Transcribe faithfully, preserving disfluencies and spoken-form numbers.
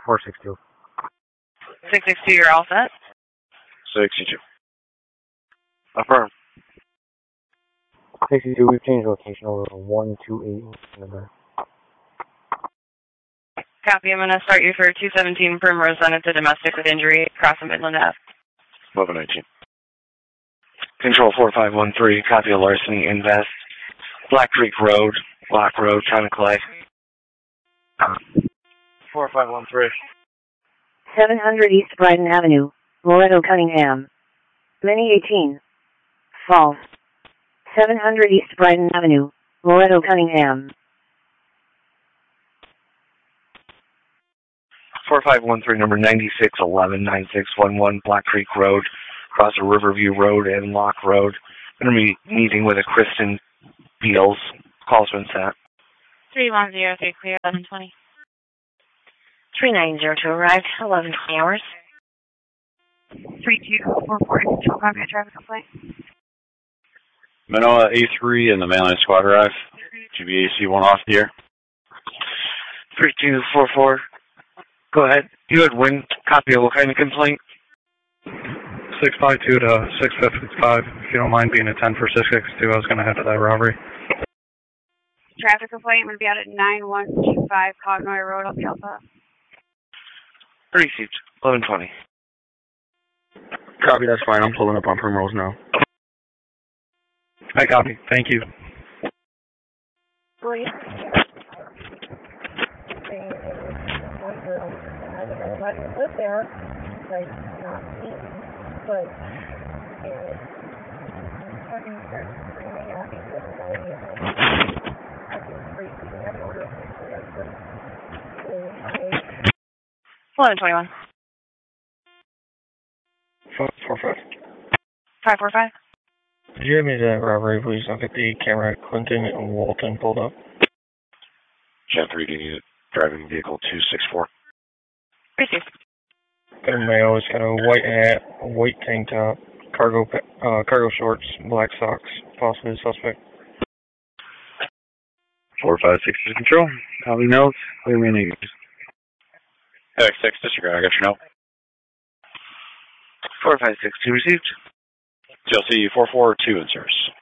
four six two. six six two, you're all set? sixty-two. Affirm. sixty-two, we've changed location over to one two eight. Number. Copy, I'm going to start you for two seventeen Primrose on it's a domestic with injury across the Midland Ave. eleven nineteen. Control four five one three, copy of larceny, invest. Black Creek Road, Block Road, Town of Clay. four five one three. seven hundred East Brighton Avenue, Loretto, Cunningham. Mini eighteen. False. seven hundred East Brighton Avenue, Loretto, Cunningham. four five one three, number ninety-six eleven nine six one one, Black Creek Road, across the Riverview Road and Lock Road. Going to be meeting with a Kristen Beals. Call's been sent. three one zero three, clear, eleven twenty. three nine zero two arrived, eleven twenty hours. three two four four, copy of traffic complaint. Manoa A three and the mainline squad arrive. G B A C one off the air. three two four four. Go ahead. You had win copy of what kind of complaint? six five two to six fifty-five. If you don't mind being a ten for six six two, I was going to head to that robbery. Traffic complaint would be out at nine one two five Cognoy Road, up the Alpha. Received. eleven twenty. Copy, that's fine. I'm pulling up on Primrose now. I copy. Thank you. Great. Live there, like, not eat, but eleven twenty-one. Four, four, five. five four five. Did you have me to that robbery, please? I'll get the camera at Clinton and Walton pulled up. Jet three D, driving vehicle two six four. Received. Got a male, he's got a white hat, a white tank top, cargo uh, cargo shorts, black socks, possibly the suspect. four five six is control. Copy notes. Clear me in X six, disregard, I got your note. four five six two received. G L C four four two in service.